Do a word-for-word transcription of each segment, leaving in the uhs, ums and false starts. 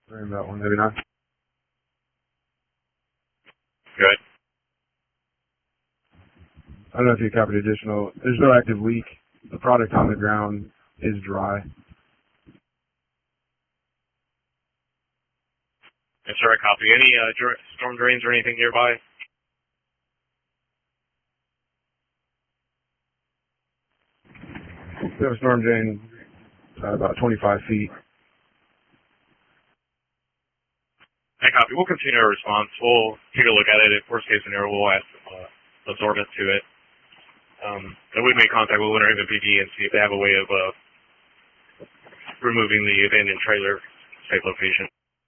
Worrying about one, maybe not. Good. I don't know if you copied additional. There's no active leak. The product on the ground is dry. Yes, sir, I copy. Any uh, dr storm drains or anything nearby? We have a storm drain uh, about twenty-five feet. I copy. We'll continue our response. We'll take a look at it. If worst case scenario, we'll add uh, absorbent to it. Um, and we make contact with Winter Haven P D and see if they have a way of uh, removing the abandoned trailer safe location.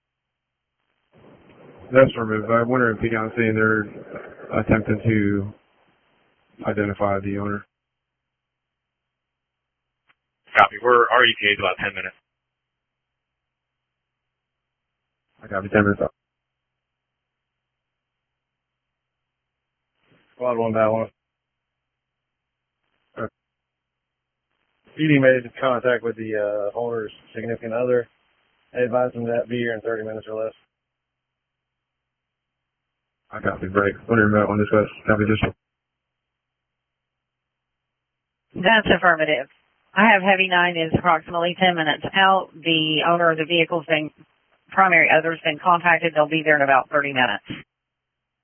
That's removed. I Winter Haven P D on scene. They're attempting to identify the owner. Copy. We're our E T A is about ten minutes. I copy. ten minutes up. Squad one by one. P D made contact with the uh, owner's significant other. They advised him that be here in thirty minutes or less. I copy. Break. Winter Haven one discuss. Copy additional. That's affirmative. I have Heavy nine is approximately ten minutes out. The owner of the vehicle's been, primary other's been contacted. They'll be there in about thirty minutes.